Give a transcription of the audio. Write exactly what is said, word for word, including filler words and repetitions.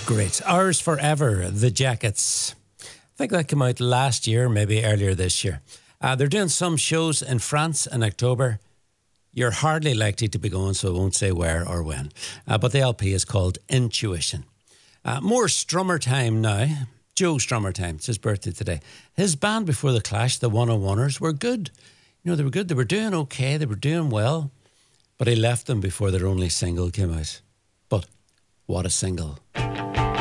Great. Ours Forever, The Jackets. I think that came out last year, maybe earlier this year. Uh, they're doing some shows in France in October. You're hardly likely to be going, so I won't say where or when. Uh, but the L P is called Intuition. Uh, more Strummer time now. Joe Strummer time. It's his birthday today. His band before the Clash, the one oh oneers, were good. You know, they were good. They were doing okay. They were doing well. But he left them before their only single came out. But what a single.